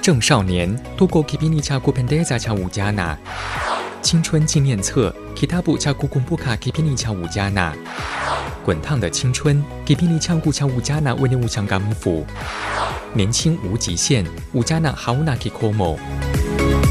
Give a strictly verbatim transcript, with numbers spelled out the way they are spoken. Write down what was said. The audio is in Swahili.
正少年togo kipindi cha kupendeza cha ujana， 青春纪念册 kitabu cha kukumbuka kipindi cha ujana， 滚烫的青春 kipindi changu cha ujana wenye uchangamfu， 年轻无极限 ujana hauna kikomo。